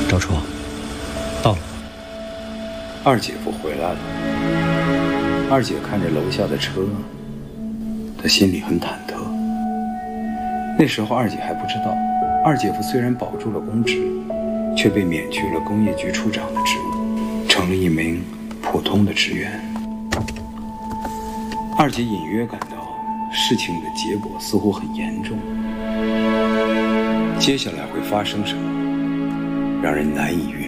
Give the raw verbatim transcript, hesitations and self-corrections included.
赵初，到了。 二姐夫回来了。二姐看着楼下的车，她心里很忐忑。那时候二姐还不知道，二姐夫虽然保住了公职，却被免去了工业局处长的职务，成了一名普通的职员。二姐隐约感到事情的结果似乎很严重，接下来会发生什么，让人难以预